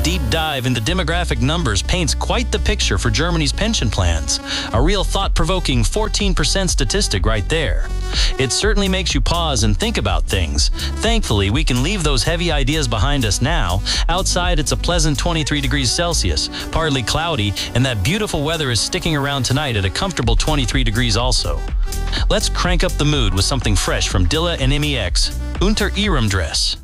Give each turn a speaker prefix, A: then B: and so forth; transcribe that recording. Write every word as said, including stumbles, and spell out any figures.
A: deep dive into demographic numbers paints quite the picture for Germany's pension plans. A real thought-provoking fourteen percent statistic right there. It certainly makes you pause and think about things. Thankfully, we can leave those heavy ideas behind us now. Outside, it's a pleasant twenty-three degrees Celsius, partly cloudy, and that beautiful weather is sticking around tonight at a comfortable twenty-three degrees also. Let's crank up the mood with something fresh from Dilla and M E X, Unter Ihrem Dress.